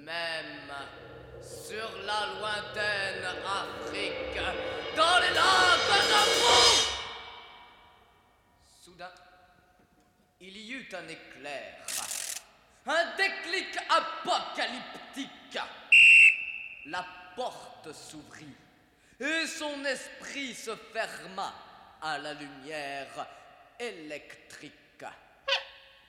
Même sur la lointaine Afrique, dans les lacs d'Afrique. Soudain, il y eut un éclair, un déclic apocalyptique. La porte s'ouvrit et son esprit se ferma à la lumière électrique.